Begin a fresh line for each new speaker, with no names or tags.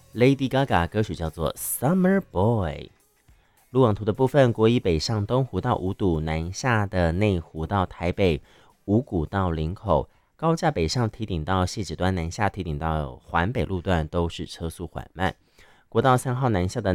Lady Gaga 歌曲叫做 Summer Boy。路网图的部分，国一北上东湖到五堵，南下的内湖到台北，五股到林口，高架北上堤顶到汐止端，南下堤顶到环北路段都是车速缓慢。国道3号南下的